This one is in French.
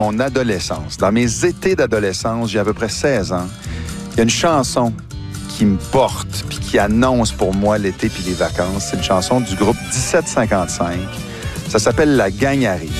mon adolescence, dans mes étés d'adolescence, j'ai à peu près 16 ans, il y a une chanson qui me porte puis qui annonce pour moi l'été puis les vacances. C'est une chanson du groupe 1755. Ça s'appelle « La gang arrive ».